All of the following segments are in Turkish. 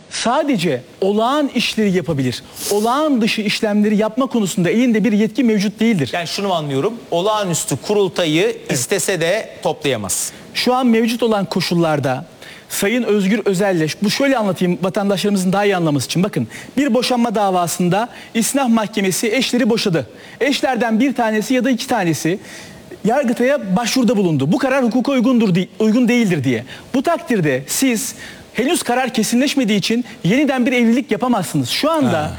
sadece olağan işleri yapabilir. Olağan dışı işlemleri yapma konusunda elinde bir yetki mevcut değildir. Yani şunu anlıyorum. Olağanüstü kurultayı istese de toplayamaz. Şu an mevcut olan koşullarda Sayın Özgür Özel'le, bu şöyle anlatayım vatandaşlarımızın daha iyi anlaması için. Bakın, bir boşanma davasında İstinaf Mahkemesi eşleri boşadı. Eşlerden bir tanesi ya da iki tanesi Yargıtay'a başvuruda bulundu. Bu karar hukuka uygun değildir diye. Bu takdirde siz henüz karar kesinleşmediği için yeniden bir evlilik yapamazsınız. Şu anda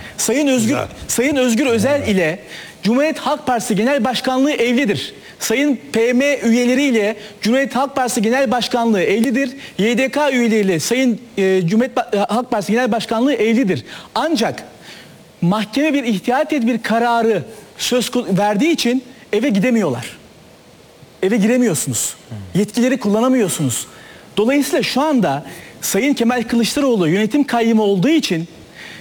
Sayın Özgür Özel ile Cumhuriyet Halk Partisi Genel Başkanlığı evlidir. Sayın PM üyeleriyle Cumhuriyet Halk Partisi Genel Başkanlığı evlidir. YDK üyeleriyle Sayın Cumhuriyet Halk Partisi Genel Başkanlığı evlidir. Ancak mahkeme bir ihtiyat tedbir kararı verdiği için eve gidemiyorlar. Eve giremiyorsunuz. Yetkileri kullanamıyorsunuz. Dolayısıyla şu anda Sayın Kemal Kılıçdaroğlu yönetim kayyımı olduğu için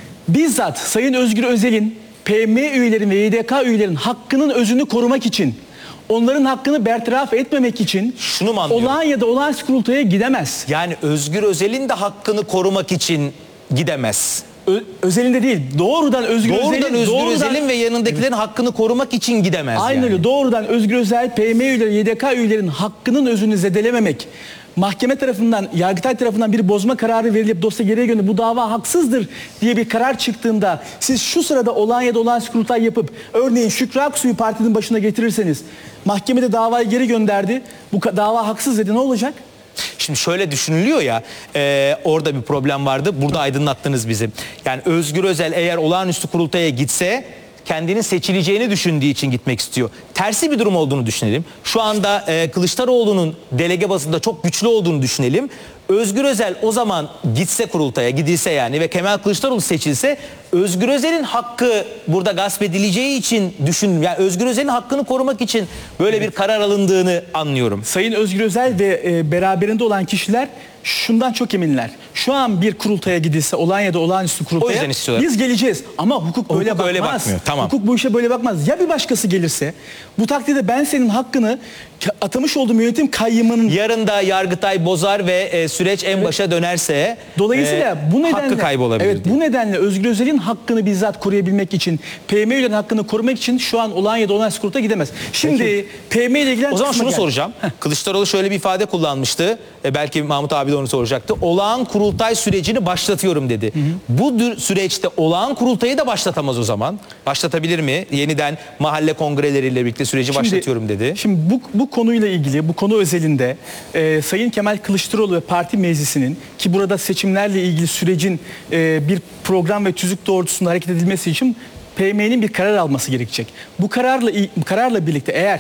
bizzat Sayın Özgür Özel'in, PM üyelerin ve YDK üyelerin hakkının özünü korumak için, onların hakkını bertaraf etmemek için şunu mu anlıyorum? olağan ya da olağanüstü kurultaya gidemez. Yani Özgür Özel'in de hakkını korumak için gidemez. Özelinde değil, doğrudan Özgür Özel'in ve yanındakilerin hakkını korumak için gidemez. Aynen öyle. Doğrudan Özgür Özel, PM üyeleri, YDK üyelerin hakkının özünü zedelememek, mahkeme tarafından, Yargıtay tarafından bir bozma kararı verilip dosya geriye gönderilip bu dava haksızdır diye bir karar çıktığında siz şu sırada olağan ya da olağanüstü kurultay yapıp örneğin Şükrü Aksu'yu partinin başına getirirseniz, mahkemede davayı geri gönderdi, bu dava haksız dedi, ne olacak? Şimdi şöyle düşünülüyor ya, orada bir problem vardı. Burada aydınlattınız bizi. Yani Özgür Özel eğer olağanüstü kurultaya gitse kendinin seçileceğini düşündüğü için gitmek istiyor. Tersi bir durum olduğunu düşünelim. Şu anda Kılıçdaroğlu'nun delege bazında çok güçlü olduğunu düşünelim. Özgür Özel o zaman gitse kurultaya, gidilse yani ve Kemal Kılıçdaroğlu seçilse, Özgür Özel'in hakkı burada gasp edileceği için yani Özgür Özel'in hakkını korumak için böyle bir karar alındığını anlıyorum. Sayın Özgür Özel ve beraberinde olan kişiler şundan çok eminler. Şu an bir kurultaya gidilse, olağan ya da olağanüstü kurultaya biz geleceğiz. Ama hukuk böyle bakmaz. Öyle bakmıyor. Tamam. Hukuk bu işe böyle bakmaz. Ya bir başkası gelirse, bu takdirde ben senin hakkını atamış olduğum yönetim kayyımının... Yarın da Yargıtay bozar ve süreç en başa dönerse dolayısıyla bu nedenle, hakkı kaybolabilir. Evet, bu nedenle Özgür Özel'in hakkını bizzat koruyabilmek için, PM üyelerin hakkını korumak için şu an olağan ya da olağanüstü kurultaya gidemez. Şimdi PM ile ilgili... O zaman şunu soracağım. Kılıçdaroğlu şöyle bir ifade kullanmıştı. Belki Mahmut abi de onu soracaktı. Olağan kurultay sürecini başlatıyorum dedi. Bu süreçte olağan kurultayı da başlatamaz o zaman. Başlatabilir mi? Yeniden mahalle kongreleriyle birlikte süreci başlatıyorum dedi. Şimdi bu konuyla ilgili, bu konu özelinde Sayın Kemal Kılıçdaroğlu ve parti meclisinin, ki burada seçimlerle ilgili sürecin bir program ve tüzük doğrultusunda hareket edilmesi için PM'nin bir karar alması gerekecek. Bu kararla birlikte eğer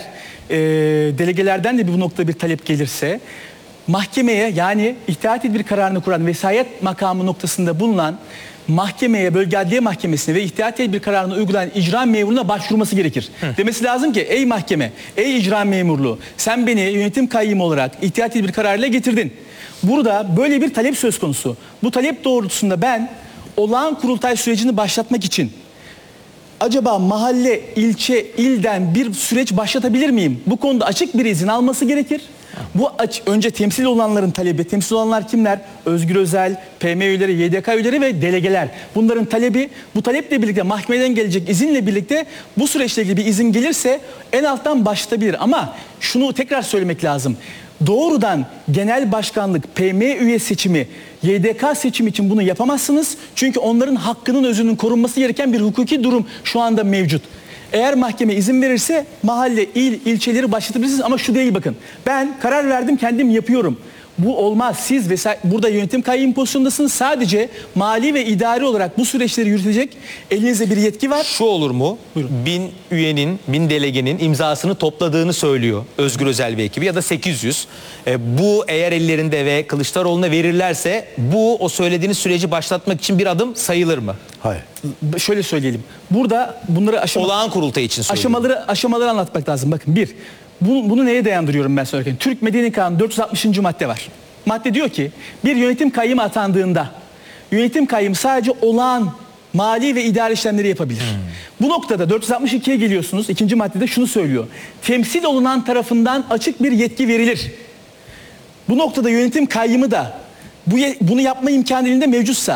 delegelerden de bu noktada bir talep gelirse, mahkemeye, yani ihtiyat tedbir kararını kuran vesayet makamı noktasında bulunan mahkemeye, Bölge Adliye Mahkemesi'ne ve ihtiyat tedbir kararını uygulayan icra memuruna başvurması gerekir. Demesi lazım ki, ey mahkeme, ey icra memurluğu, sen beni yönetim kayyımı olarak ihtiyat tedbir kararıyla getirdin. Burada böyle bir talep söz konusu. Bu talep doğrultusunda ben olağan kurultay sürecini başlatmak için acaba mahalle, ilçe, ilden bir süreç başlatabilir miyim? Bu konuda açık bir izin alması gerekir. Bu önce temsil olanların talebi. Temsil olanlar kimler? Özgür Özel, PM üyeleri, YDK üyeleri ve delegeler. Bunların talebi, bu taleple birlikte mahkemeden gelecek izinle birlikte bu süreçle ilgili bir izin gelirse en alttan başlatabilir. Ama şunu tekrar söylemek lazım. Doğrudan genel başkanlık, PM üye seçimi, YDK seçimi için bunu yapamazsınız. Çünkü onların hakkının özünün korunması gereken bir hukuki durum şu anda mevcut. Eğer mahkeme izin verirse mahalle, il, ilçeleri başlatabilirsiniz ama şu değil, bakın. Ben karar verdim, kendim yapıyorum. Bu olmaz. Siz burada yönetim kayyum pozisyondasınız. Sadece mali ve idari olarak bu süreçleri yürütecek elinizde bir yetki var. Şu olur mu? Buyurun. 1000 üyenin, 1000 delegenin imzasını topladığını söylüyor Özgür Özel ve ekibi, ya da 800. Bu eğer ellerinde ve Kılıçdaroğlu'na verirlerse bu o söylediğiniz süreci başlatmak için bir adım sayılır mı? Hayır. Şöyle söyleyelim. Burada bunları olağan kurultay için söylüyorum. Aşamaları anlatmak lazım. Bakın, bunu neye dayandırıyorum ben söylerken? Türk Medeni Kanunu 460. madde var. Madde diyor ki, bir yönetim kayyımı atandığında yönetim kayyımı sadece olağan mali ve idari işlemleri yapabilir. Bu noktada 462'ye geliyorsunuz. 2. maddede şunu söylüyor. Temsil olunan tarafından açık bir yetki verilir. Bu noktada yönetim kayyımı da bunu yapma imkanı elinde mevcutsa